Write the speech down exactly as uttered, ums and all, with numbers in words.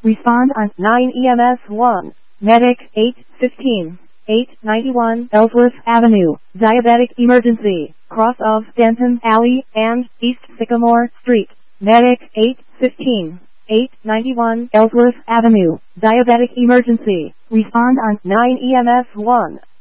Respond on nine E M S one. Medic eight fifteen. eight ninety-one Ellsworth Avenue, Diabetic Emergency, cross of Denton Alley and East Sycamore Street. Medic eight fifteen. eight ninety-one Ellsworth Avenue, Diabetic Emergency. Respond on nine E M S one.